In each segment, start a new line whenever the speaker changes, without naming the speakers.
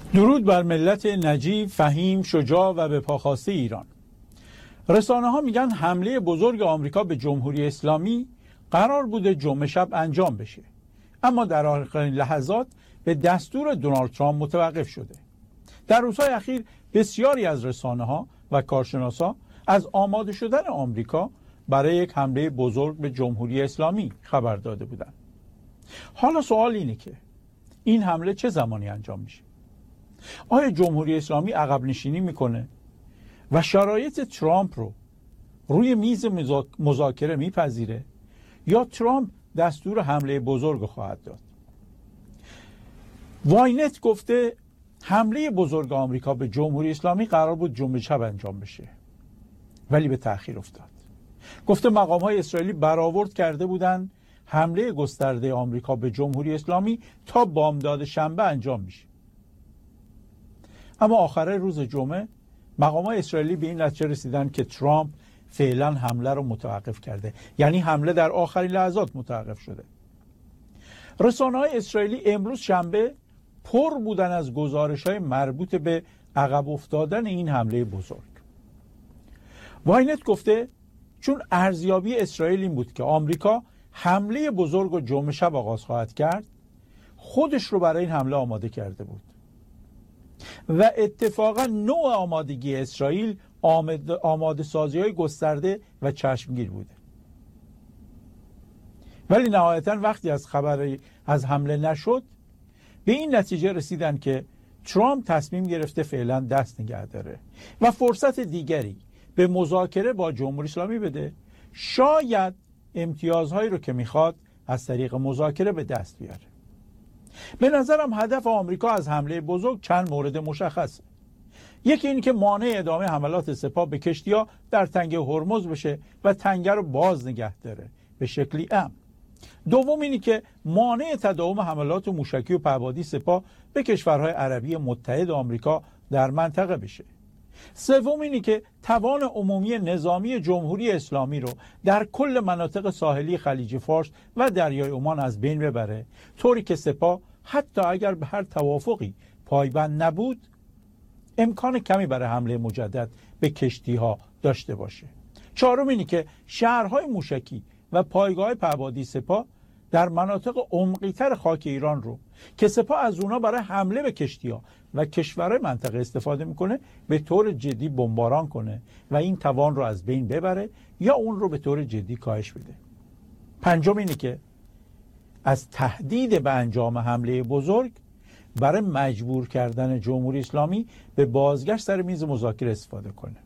درود بر ملت نجیب، فهیم، شجاع و به پاخواسته ایران. رسانه ها میگن حمله بزرگ آمریکا به جمهوری اسلامی قرار بوده جمعه شب انجام بشه، اما در آخرین لحظات به دستور دونالد ترامپ متوقف شده. در روزهای اخیر بسیاری از رسانه ها و کارشناسا از آماده شدن آمریکا برای یک حمله بزرگ به جمهوری اسلامی خبر داده بودند. حالا سوال اینه که این حمله چه زمانی انجام میشه؟ آیا جمهوری اسلامی عقب نشینی میکنه و شرایط ترامپ رو روی میز مذاکره میپذیره یا ترامپ دستور حمله بزرگ خواهد داد؟ واینت گفته حمله بزرگ آمریکا به جمهوری اسلامی قرار بود جمعه شب انجام بشه ولی به تأخیر افتاد. گفته مقام‌های اسرائیلی برآورد کرده بودند حمله گسترده آمریکا به جمهوری اسلامی تا بامداد شنبه انجام میشه. اما آخر روز جمعه مقامات اسرائیلی به این نتیجه رسیدن که ترامپ فعلا حمله رو متوقف کرده، یعنی حمله در آخرین لحظات متوقف شده. رسانه‌های اسرائیلی امروز شنبه پر بودن از گزارش‌های مربوط به عقب افتادن این حمله بزرگ. واینت گفته چون ارزیابی اسرائیل این بود که آمریکا حمله بزرگ و جمعه شب آغاز خواهد کرد، خودش رو برای این حمله آماده کرده بود و اتفاقا نوع آمادگی اسرائیل آماده سازی های گسترده و چشمگیر بوده. ولی نهایتا وقتی از خبری از حمله نشد به این نتیجه رسیدن که ترامپ تصمیم گرفته فعلا دست نگه داره و فرصت دیگری به مذاکره با جمهوری اسلامی بده، شاید امتیازهایی رو که میخواد از طریق مذاکره به دست بیاره. به نظرم هدف آمریکا از حمله بزرگ چند مورد مشخصه. یکی این که مانع ادامه حملات سپاه به کشتی‌ها در تنگه هرمز بشه و تنگه رو باز نگه داره به شکلی امن. دوم اینی که مانع تداوم حملات موشکی و پهپادی سپاه به کشورهای عربی متحد آمریکا در منطقه بشه. سوم اینی که توان عمومی نظامی جمهوری اسلامی رو در کل مناطق ساحلی خلیج فارس و دریای عمان از بین ببره، طوری که سپاه حتی اگر به هر توافقی پایبند نبود امکان کمی برای حمله مجدد به کشتی‌ها داشته باشه. چهارم اینی که شهرهای موشکی و پایگاه پهپادی سپاه در مناطق عمقی‌تر خاک ایران رو که سپاه از اونا برای حمله به کشتی‌ها و کشورهای منطقه استفاده میکنه به طور جدی بمباران کنه و این توان رو از بین ببره یا اون رو به طور جدی کاهش بده. پنجم اینه که از تهدید به انجام حمله بزرگ برای مجبور کردن جمهوری اسلامی به بازگشت سر میز مذاکره استفاده کنه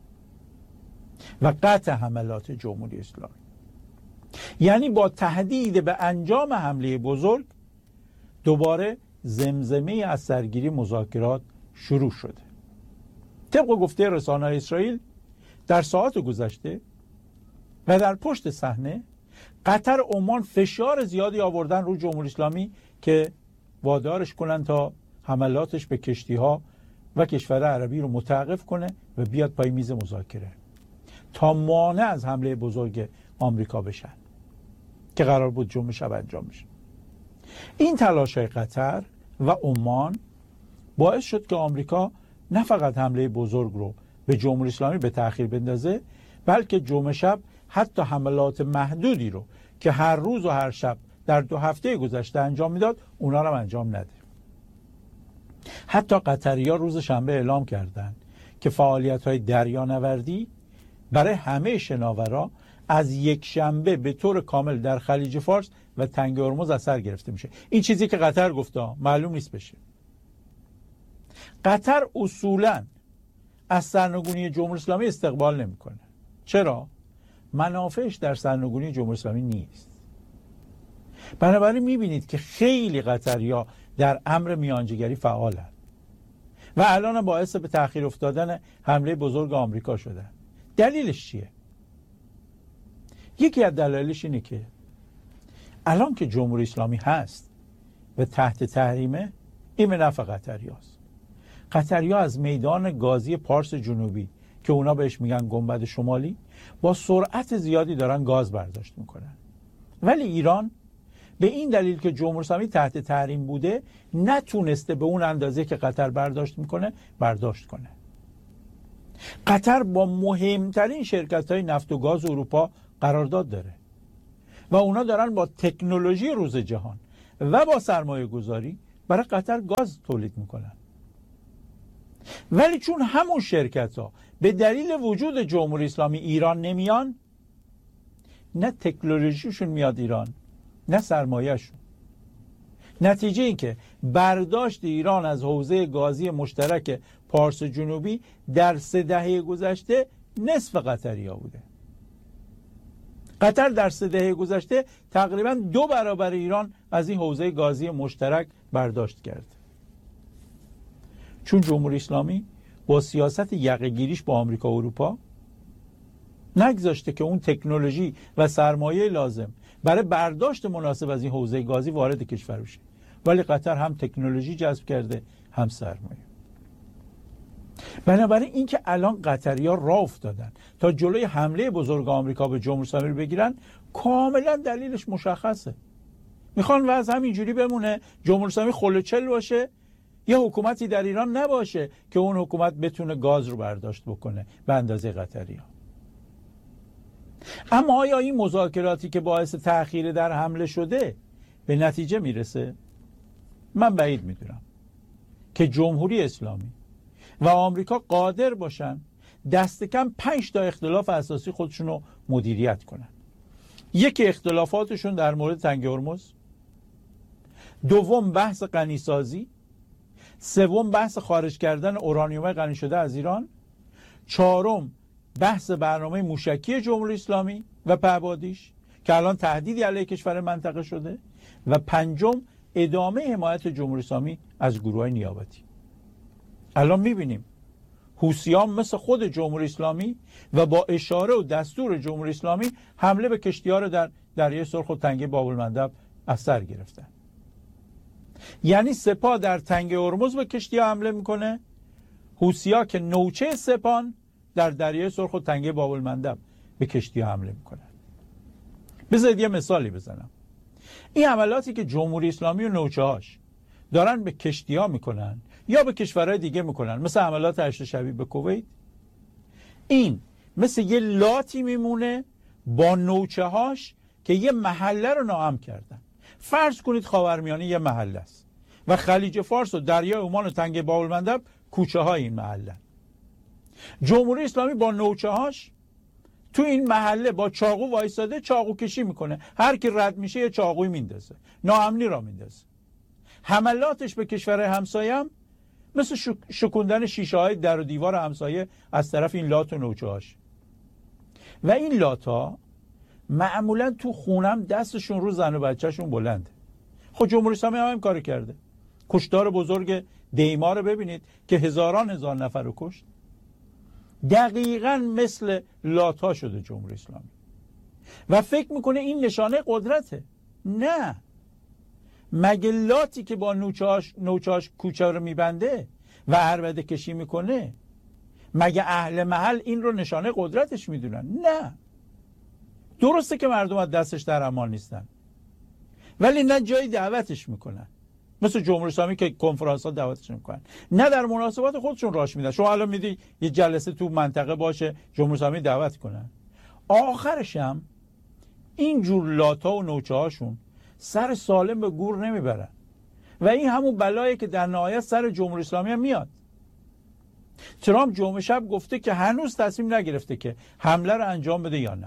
و قطع حملات جمهوری اسلامی. یعنی با تهدید به انجام حمله بزرگ دوباره زمزمه از سرگیری مذاکرات شروع شده. طبق گفته رسانه اسرائیل در ساعات گذشته و در پشت صحنه قطر و عمان فشار زیادی آوردن رو جمهوری اسلامی که وادارش کنن تا حملاتش به کشتی‌ها و کشور عربی رو متوقف کنه و بیاد پای میز مذاکره تا مانع از حمله بزرگ آمریکا بشن که قرار بود جمعه شب انجام بشه. این تلاش‌های قطر و عمان باعث شد که آمریکا نه فقط حمله بزرگ رو به جمهوری اسلامی به تأخیر بندازه، بلکه جمعه شب حتی حملات محدودی رو که هر روز و هر شب در 2 هفته گذشته انجام میداد اونا رو انجام نده. حتی قطری‌ها روز شنبه اعلام کردند که فعالیت‌های دریانوردی برای همه شناورا از یک شنبه به طور کامل در خلیج فارس و تنگه هرمز از سر گرفته میشه. این چیزی که قطر گفته معلوم نیست بشه. قطر اصولاً از سرنگونی جمهوری اسلامی استقبال نمیکنه. چرا؟ منافعش در سرنگونی جمهوری اسلامی نیست. بنابراین میبینید که خیلی قطری‌ها در امر میانجیگری فعالند و الان باعث به تأخیر افتادن حمله بزرگ آمریکا شدن. دلیلش چیه؟ یکی از دلایلش اینه که الان که جمهوری اسلامی هست و تحت تحریمه، این به نفع قطریاست. قطری‌ها از میدان گازی پارس جنوبی که اونا بهش میگن گنبد شمالی با سرعت زیادی دارن گاز برداشت میکنن، ولی ایران به این دلیل که جمهوری اسلامی تحت تحریم بوده نتونسته به اون اندازه که قطر برداشت میکنه برداشت کنه. قطر با مهمترین شرکت‌های نفت و گاز اروپا قرارداد داره و اونا دارن با تکنولوژی روز جهان و با سرمایه گذاری برای قطر گاز تولید میکنن. ولی چون همون شرکت ها به دلیل وجود جمهوری اسلامی ایران نمیان، نه تکنولوژیشون میاد ایران نه سرمایهشون. نتیجه این که برداشت ایران از حوزه گازی مشترک پارس جنوبی در 3 دهه گذشته نصف قطریا بوده. قطر در 3 دهه گذشته تقریبا 2 برابر ایران از این حوزه گازی مشترک برداشت کرد. چون جمهوری اسلامی با سیاست یقه‌گیریش با آمریکا و اروپا نگذاشته که اون تکنولوژی و سرمایه لازم برای برداشت مناسب از این حوزه گازی وارد کشور بشه، ولی قطر هم تکنولوژی جذب کرده هم سرمایه. بنابراین این که الان قطری‌ها راه افتادن تا جلوی حمله بزرگ آمریکا به جمهوری اسلامی رو بگیرن، کاملا دلیلش مشخصه. میخوان وضع همینجوری بمونه، جمهوری اسلامی خلوچل باشه، یه حکومتی در ایران نباشه که اون حکومت بتونه گاز رو برداشت بکنه به اندازه قطری‌ها. اما آیا این مذاکراتی که باعث تأخیر در حمله شده به نتیجه میرسه؟ من بعید میدونم که جمهوری اسلامی و آمریکا قادر باشن دست کم 5 تا اختلاف اساسی خودشون رو مدیریت کنن. یکی اختلافاتشون در مورد تنگه هرمز، دوم بحث غنیسازی، سوم بحث خارج کردن اورانیوم غنی شده از ایران، چهارم بحث برنامه موشکی جمهوری اسلامی و پهپادیش که الان تهدیدی علیه کشور منطقه شده، و پنجم ادامه حمایت جمهوری اسلامی از گروه‌های نیابتی. الان می‌بینیم حوثیان مثل خود جمهوری اسلامی و با اشاره و دستور جمهوری اسلامی حمله به کشتی‌ها رو در دریای سرخ و تنگه باب‌المندب از سر گرفتن. یعنی سپاه در تنگه هرمز به کشتی‌ها حمله میکنه، حوثی‌ها که نوچه سپان در دریای سرخ و تنگه باب‌المندب به کشتی‌ها حمله میکنن. بذارید یه مثالی بزنم. این حملاتی که جمهوری اسلامی و نوچه‌هاش دارن به کشتی‌ها میکنن یا به کشورهای دیگه میکنن، مثل حملات 8 شبیه به کویت، این مثل یه لاتی میمونه با نوچه‌هاش که یه محله رو ناامن کردن. فرض کنید خاورمیانه یه محله است و خلیج فارس و دریای عمان و تنگه باب‌المندب کوچه های این محله. جمهوری اسلامی با نوچه‌هاش تو این محله با چاقو وایساده، چاقو کشی میکنه، هر کی رد میشه یه چاقوی میندازه، ناامنی را میندازه. حملاتش به کشور همسایه هم مثل شکوندن شیشه های در و دیوار همسایه از طرف این لات و نوچه‌هاش. و این لاتا معمولا تو خونم دستشون رو زن و بچهشون بلنده. خب جمهوری اسلامی هم کار کرده. کشتار بزرگ دیما رو ببینید که هزار نفر رو کشت. دقیقاً مثل لاتا شده جمهوری اسلامی و فکر میکنه این نشانه قدرته. نه، مگه لاتی که با نوچه‌هاش کوچه رو میبنده و عربده کشی میکنه، مگه اهل محل این رو نشانه قدرتش میدونن؟ نه. درسته که مردم از دستش در امان نیستن، ولی نه جایی دعوتش میکنن، مثل جمهوری اسلامی که کنفرانس ها دعوتش میکنن، نه در مناسبات خودشون راش میدن. شما الان میدی یه جلسه تو منطقه باشه جمهوری اسلامی دعوت کنن، آخرش هم این جور لاتا و نوچه هاشون سر سالم به گور نمیبرن و این همون بلایه که در نهایت سر جمهوری اسلامی هم میاد. ترامپ جمعه شب گفته که هنوز تصمیم نگرفته که حمله رو انجام بده یا نه.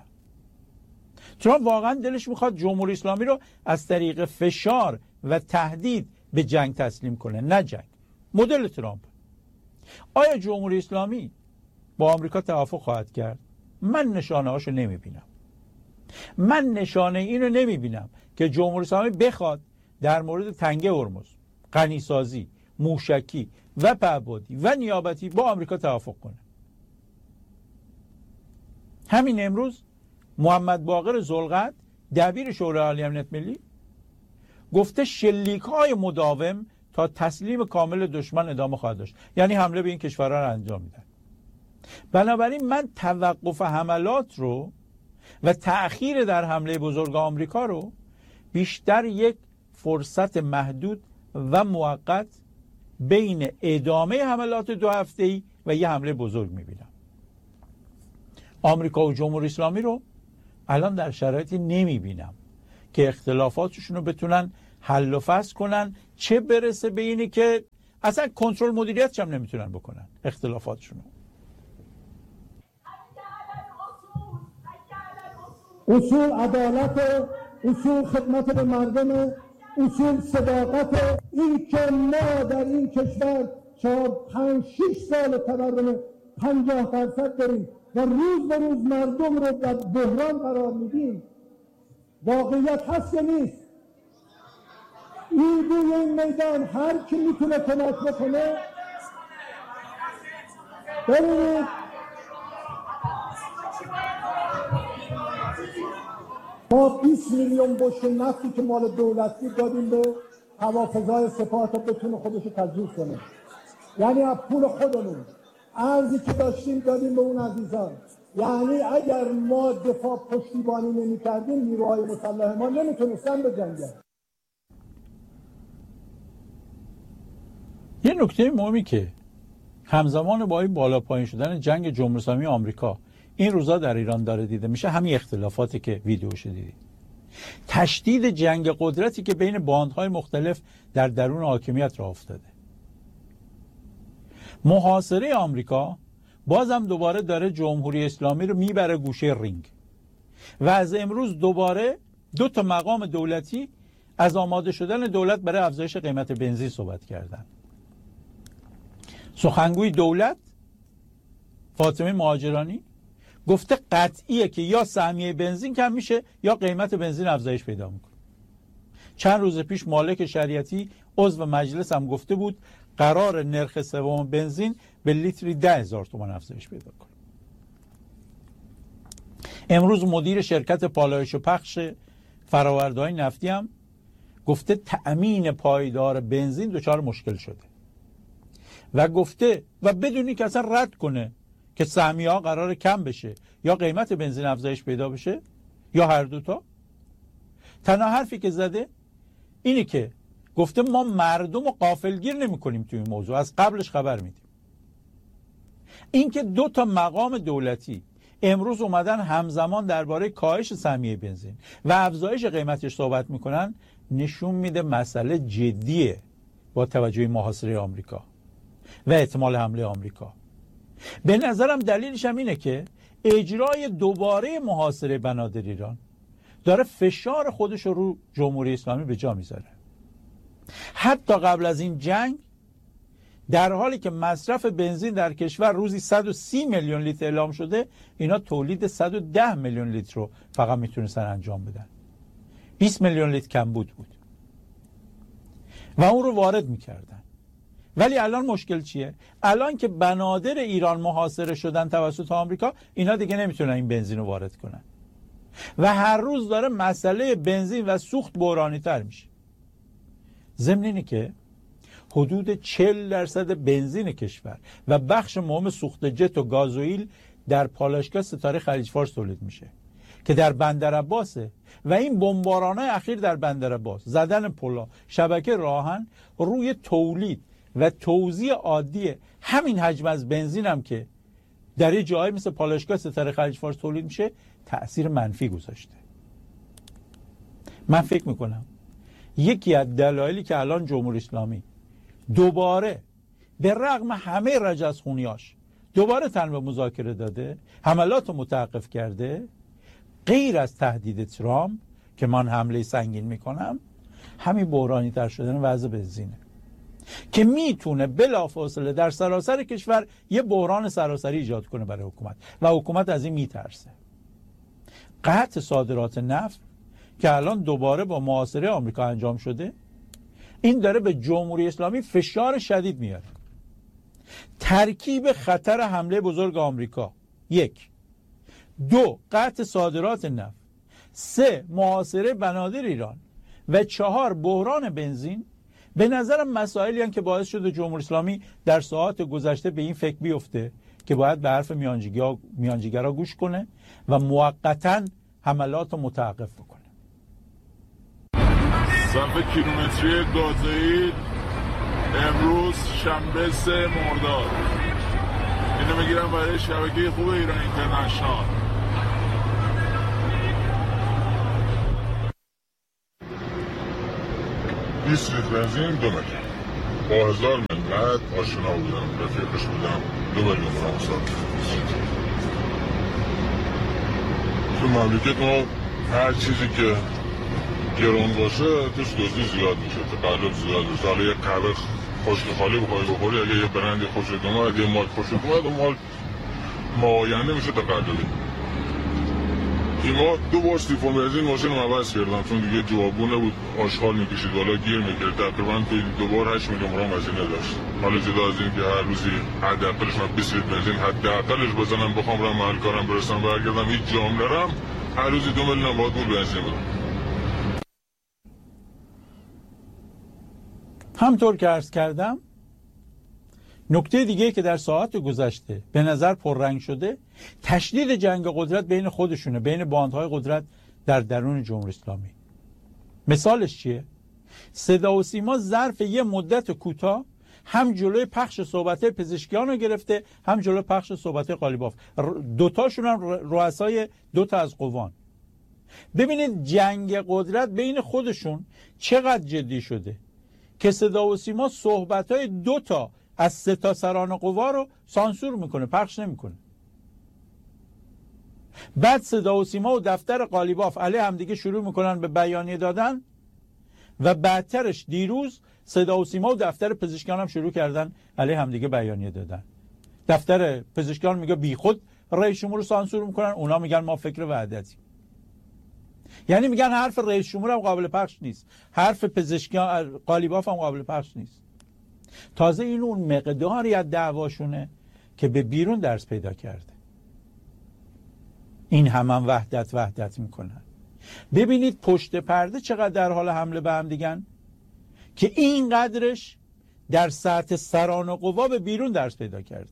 ترامپ واقعا دلش میخواد جمهوری اسلامی رو از طریق فشار و تهدید به جنگ تسلیم کنه، نه جنگ. مدل ترامپ. آیا جمهوری اسلامی با آمریکا توافق خواهد کرد؟ من نشانه هاشو نمیبینم. من نشانه اینو نمیبینم که جمهوری اسلامی بخواد در مورد تنگه هرمز، غنیسازی، موشکی و پهپادی و نیابتی با آمریکا توافق کنه. همین امروز محمد باقر ذوالقعد دبیر شورای عالی امنیت ملی گفته شلیک‌های مداوم تا تسلیم کامل دشمن ادامه خواهد داشت، یعنی حمله به این کشورها رو انجام میدن. بنابراین من توقف حملات رو و تأخیر در حمله بزرگ آمریکا رو بیشتر یک فرصت محدود و موقت بین ادامه حملات 2 هفته‌ای و یه حمله بزرگ میبینم. آمریکا و جمهوری اسلامی رو الان در شرایطی نمیبینم که اختلافاتشون رو بتونن حل و فصل کنن، چه برسه به اینی که اصلا کنترل مدیریتش هم نمیتونن بکنن اختلافاتشون رو.
اصول عدالت، اصول خدمت به مردم، اصول صداقت. این که ما در این کشور 4-5-6 سال تورم 50% داریم و روز به روز مردم رو در بحران قرار میدیم، واقعیت هست یا نیست؟ این روی این میدان هر کی میتونه کمک بکنه. ببینید ما 20 میلیون بشکه نفتی که مال دولتی دادیم به هوافضای سپاه تا بتونه خودشو تجهیز کنه، یعنی از پول خودمون ارزی که داشتیم دادیم به اون عزیزان. یعنی اگر ما دفاع پشتیبانی نمی کردیم نیروهای مسلح ما نمیتونستن بجنگن.
یه نکته مهمی که همزمان با این بالا پایین شدن جنگ جمهوری اسلامی آمریکا این روزا در ایران داره دیده میشه، همین اختلافاتی که ویدیوش دیدید، تشدید جنگ قدرتی که بین باندهای مختلف در درون حاکمیت راه افتاده. محاصره آمریکا بازم دوباره داره جمهوری اسلامی رو میبره گوشه رینگ و از امروز دوباره 2 تا مقام دولتی از آماده شدن دولت برای افزایش قیمت بنزین صحبت کردن. سخنگوی دولت فاطمه مهاجرانی گفته قطعیه که یا سهمیه بنزین کم میشه یا قیمت بنزین افزایش پیدا میکنه. چند روز پیش مالک شریعتی عضو مجلس هم گفته بود قرار نرخ سوم بنزین به لیتری 10,000 تومان افزایش پیدا کنه. امروز مدیر شرکت پالایش و پخش فرآورده‌های نفتی هم گفته تأمین پایدار بنزین دچار مشکل شده و گفته و بدونی که اصلا رد کنه که سهمیه ها قرار کم بشه یا قیمت بنزین افزایش پیدا بشه یا هر دوتا. تنها حرفی که زده اینه که گفته ما مردم رو غافلگیر نمی کنیم توی این موضوع، از قبلش خبر میدیم. این که 2 تا مقام دولتی امروز اومدن همزمان درباره کاهش سهمیه بنزین و افزایش قیمتش صحبت میکنن نشون میده مسئله جدیه با توجه محاصره آمریکا و احتمال حمله آمریکا. به نظرم دلیلش هم اینه که اجرای دوباره محاصره بنادر ایران داره فشار خودش رو جمهوری اسلامی به جا میذاره. حتی قبل از این جنگ در حالی که مصرف بنزین در کشور روزی 130 میلیون لیتر اعلام شده، اینا تولید 110 میلیون لیتر رو فقط میتونستن انجام بدن. 20 میلیون لیتر کمبود بود و اون رو وارد میکردن. ولی الان مشکل چیه؟ الان که بنادر ایران محاصره شدن توسط آمریکا، اینا دیگه نمیتونن این بنزین رو وارد کنن و هر روز داره مسئله بنزین و سوخت بحرانی تر میشه. ضمن اینه که حدود 40% بنزین کشور و بخش مهم سوخت جت و گازوئیل در پالایشگاه ستاره خلیج فارس تولید میشه که در بندر عباسه و این بمباران‌های اخیر در بندر عباس، زدن پلا، شبکه راهن روی تولید و توزیع عادی همین حجم از بنزین هم که در یه جایی مثل پالایشگاه ستاره خلیج فارس تولید میشه تأثیر منفی گذاشته. من فکر میکنم یکی از دلایلی که الان جمهوری اسلامی دوباره به رغم همه رجزخونیاش دوباره تن به مذاکره داده، حملات رو متوقف کرده، غیر از تهدید ترامپ که من حمله سنگین میکنم، همین بحرانی تر شدن وضع بنزینه که میتونه بلافاصله در سراسر کشور یه بحران سراسری ایجاد کنه برای حکومت و حکومت از این میترسه. قطع صادرات نفت که الان دوباره با محاصره آمریکا انجام شده، این داره به جمهوری اسلامی فشار شدید میاره. ترکیب خطر حمله بزرگ آمریکا، 1، 2 قطع صادرات نفت، 3 محاصره بنادر ایران و 4 بحران بنزین به نظرم مسائلی هستند که باعث شده جمهوری اسلامی در ساعات گذشته به این فکر بیفته که باید به حرف میانجیگرها گوش کنه و موقتاً حملات رو متوقف بکنه.
صرف کیلومتری گازوئیل امروز شنبه 3 مرداد. اینو میگیرم برای شبکه خوب ایران اینترنشنال. لیتر بنزین 2 میلیون. با 1000 ملت آشنا بودم، رفیقش بودم. 2 میلیون فرانک سال. تو مملکت ما هر چیزی که گرون باشه توش دزدی زیاد میشه، تقلب زیاد میشه. حالا یه قهوه خشک خالی بخوای بخوری، اگه یه برند خوشت اومد، یه مال خوشت اومد، اون مال ماینده میشه تقلبی. این ما 2 بار سیفون بنزین ماشینم عوض کردم چون دیگه جوابونه بود، آشغال میکشید بالا گیر میکرد. تقریبا توی 2 بار 8 میلیون فرانک هزینه داشت. حالا جدا از این که هر روزی حداقلش من 20 لیتر بنزین حداقلش بزنم بخوام برم محل کارم برسم برگردم هیچ جام نرم، هر روزی 2 میلیون باید پول بنزین بدم.
همطور که عرض کردم، نکته دیگه که در ساعات گذشته به نظر پررنگ شده تشدید جنگ قدرت بین خودشونه، بین باندهای قدرت در درون جمهوری اسلامی. مثالش چیه؟ صدا و سیما ظرف یه مدت کوتاه هم جلوی پخش صحبت پزشکیان رو گرفته، هم جلوی پخش صحبت قالیباف. دوتاشون هم رؤسای 2 تا از قوان. ببینید جنگ قدرت بین خودشون چقدر جدی شده که صدا و سیما صحبت‌های 2 تا از 3 تا سران قوا رو سانسور میکنه، پخش نمیکنه. بعد صدا و سیما و دفتر قالیباف علیه همدیگه شروع میکنن به بیانیه دادن و بعدترش دیروز صدا و سیما و دفتر پزشکیان هم شروع کردن علیه همدیگه بیانیه دادن. دفتر پزشکیان میگه بی خود رئیس جمهور رو سانسور میکنن، اونا میگن ما فکر وحدتی. یعنی میگن حرف رئیس جمهور هم قابل پخش نیست، حرف پزشکیان قالیباف هم قابل پخش نیست. تازه این اون مقداری از دعواشونه که به بیرون درس پیدا کرده. این هم وحدت میکنن. ببینید پشت پرده چقدر در حال حمله به هم دیگن که این قدرش در سطح سران و قوا به بیرون درس پیدا کرده.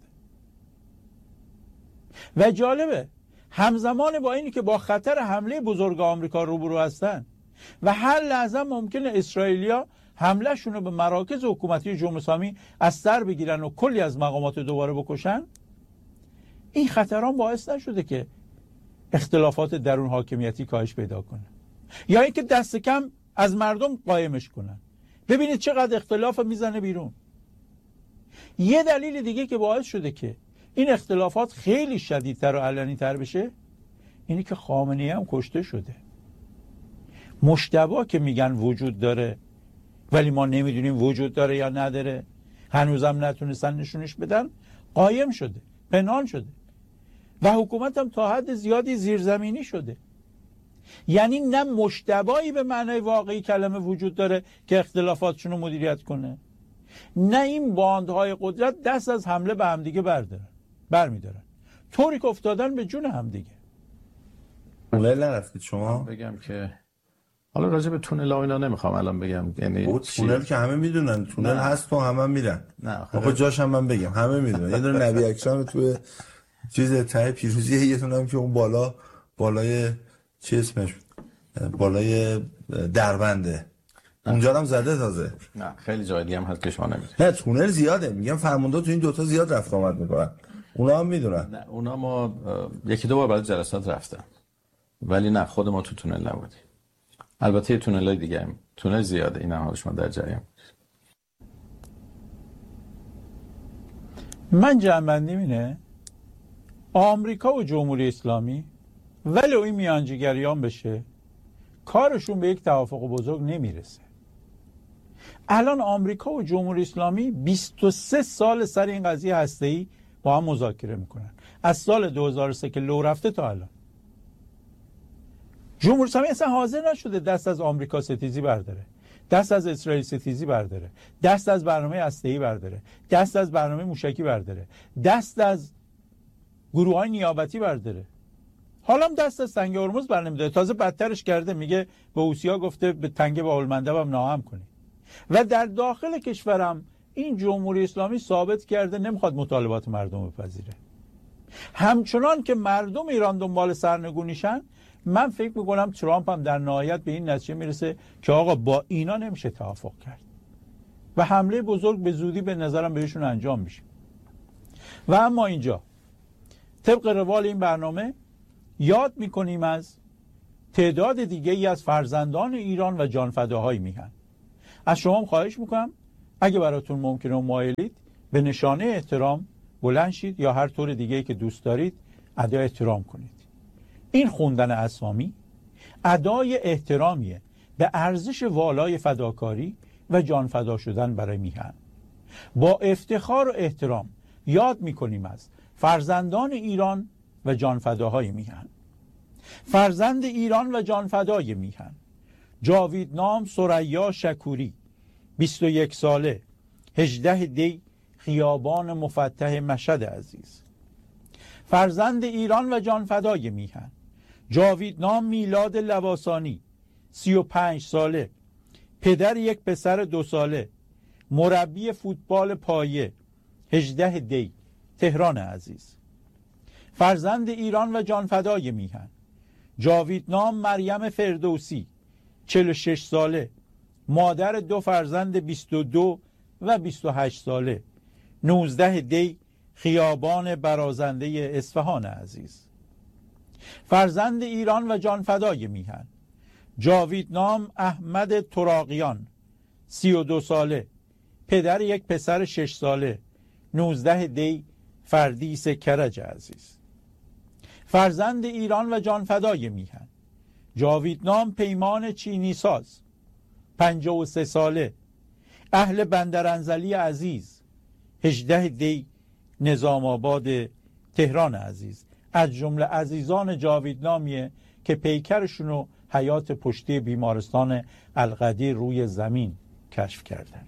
و جالبه همزمان با اینی که با خطر حمله بزرگ آمریکا روبرو هستن و هر لحظه ممکنه اسرائیلیا حمله شون رو به مراکز حکومتی جمهوری اسلامی از سر بگیرن و کلی از مقامات دوباره بکشن، این خطران باعث نشده که اختلافات درون حاکمیتی کاهش پیدا کنه یا اینکه دست کم از مردم قایمش کنن. ببینید چقدر اختلاف میزنه بیرون. یه دلیل دیگه که باعث شده که این اختلافات خیلی شدیدتر و علنی‌تر بشه اینی که خامنه‌ای هم کشته شده. مجتبی که میگن وجود داره ولی ما نمیدونیم وجود داره یا نداره، هنوزم نتونستن نشونش بدن، قایم شده، پنهان شده و حکومت هم تا حد زیادی زیرزمینی شده. یعنی نه مجتبی به معنای واقعی کلمه وجود داره که اختلافاتشون رو مدیریت کنه، نه این باندهای قدرت دست از حمله به همدیگه برمیدارن، طوری که افتادن به جون همدیگه.
تونل نرفتید شما؟
بگم که حالا راجع به تونل اینا نمیخوام الان بگم، یعنی
تونل که همه میدونن تونل هست و همه میرن. آخه جاش هم من بگم همه میدونن. یه دونه نبی اکرم توی چیز ته پیروزی، یه دونه هم که اون بالای چی اسمش، بالای دربنده اونجا هم زده تازه.
نه خیلی جای دیگه هم هست که شما نمیدونید.
نه تونل زیاده، میگم فرمانده تو این دوتا زیاد رفت آمد میکنن، اونا هم میدونن.
نه اونا ما 1-2 بار برای جلسات رفتم ولی نه خود ما تو تونل نبودیم. البته تونل‌های دیگه هم تونل زیاده، این هم شما در جریان.
من جمع‌بندیم اینه آمریکا و جمهوری اسلامی ولی این میانجیگریان بشه کارشون به یک توافق بزرگ نمیرسه. الان آمریکا و جمهوری اسلامی 23 سال سر این قضیه هسته‌ای با هم مذاکره میکنن، از سال 2003 که لو رفته تا الان. جمهوری اسلامی اصلا حاضر نشده دست از آمریکا ستیزی برداره، دست از اسرائیل ستیزی برداره، دست از برنامه هسته‌ای برداره، دست از برنامه موشکی برداره، دست از گروه‌های نیابتی برداره. حالا هم دست از تنگه هرمز برنمی‌داره. تازه بدترش کرده، میگه به حوثی‌ها گفته به تنگه باب‌المندب هم ناهم کنید. و در داخل کشورم این جمهوری اسلامی ثابت کرده نمیخواد مطالبات مردم بپذیره. همچنان که مردم ایران دنبال سرنگونیشن من فکر میکنم ترامپ هم در نهایت به این نتیجه میرسه که آقا با اینا نمیشه توافق کرد و حمله بزرگ به زودی به نظرم بهشون انجام میشه. و اما اینجا طبق روال این برنامه یاد میکنیم از تعداد دیگه ای از فرزندان ایران و جانفداهای میهن. از شما خواهش میکنم اگه براتون ممکنه و مایلید به نشانه احترام بلند شید یا هر طور دیگه‌ای که دوست دارید ادای احترام کنید. این خوندن اسامی ادای احترامیه به ارزش والای فداکاری و جان فدا شدن برای میهن. با افتخار و احترام یاد میکنیم از فرزندان ایران و جانفداهای میهن. فرزند ایران و جانفدای میهن: جاویدنام ثریا شکوری 21 ساله، 18 دی، خیابان مفتح مشهد عزیز. فرزند ایران و جانفدای میهن: جاویدنام میلاد لواسانی 35 ساله، پدر یک پسر 2 ساله، مربی فوتبال پایه، 18 دی، تهران عزیز. فرزند ایران و جانفدای میهن: جاویدنام مریم فردوسی 46 ساله، مادر 2 فرزند 22 و 28 ساله، 19 دی، خیابان برازنده اصفهان عزیز. فرزند ایران و جانفدای میهن: جاویدنام احمد تراقیان 32 ساله، پدر یک پسر 6 ساله، 19 دی، فردیس کرج عزیز. فرزند ایران و جانفدای میهن: جاویدنام پیمان چینی ساز 53 ساله، اهل بندرانزلی عزیز، 18 دی، نظام آباد تهران عزیز. از جمله عزیزان جاویدنامیه که پیکرشونو حیات پشتی بیمارستان القدیر روی زمین کشف کردن.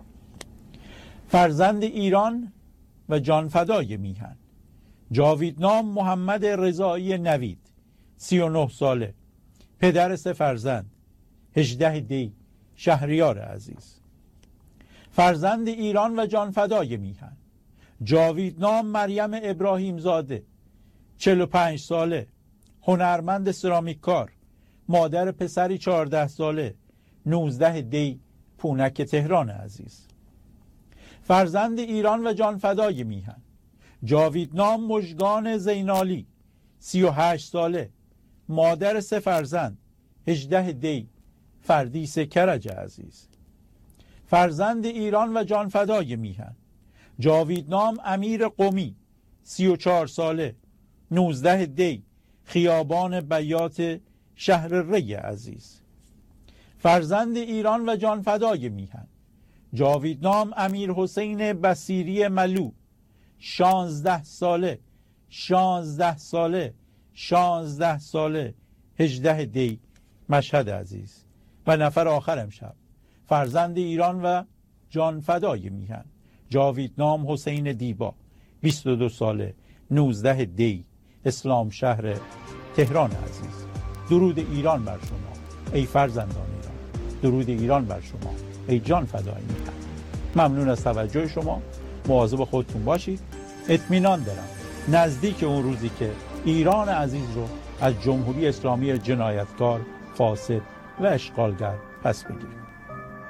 فرزند ایران و جانفدای میهن: جاویدنام محمد رضایی نوید 39 ساله، پدر 3 فرزند، 18 دی، شهریار عزیز. فرزند ایران و جانفدای میهن: جاویدنام مریم ابراهیم زاده 45 ساله، هنرمند سرامیک کار، مادر پسری 14 ساله، 19 دی، پونک تهران عزیز. فرزند ایران و جانفدای میهن: جاویدنام مژگان زینالی 38 ساله، مادر 3 فرزند، 18 دی، فردیس کرج عزیز. فرزند ایران و جانفدای میهن: جاویدنام امیر قمی 34 ساله، 19 دی، خیابان بیات شهر ری عزیز. فرزند ایران و جانفدای میهن: جاویدنام امیر حسین بصیری ملو 16 ساله، 16 ساله، 16 ساله، 18 دی، مشهد عزیز. و نفر آخر امشب فرزند ایران و جانفدای میهن: جاویدنام حسین دیبا 22 ساله، 19 دی، اسلام شهر تهران عزیز. درود ایران بر شما ای فرزندان ایران، درود ایران بر شما ای جانفدای میهن. ممنون از توجه شما، مواظب خودتون باشید. اطمینان دارم نزدیک اون روزی که ایران عزیز رو از جمهوری اسلامی جنایتکار، فاسد و اشغالگر پس بگیریم.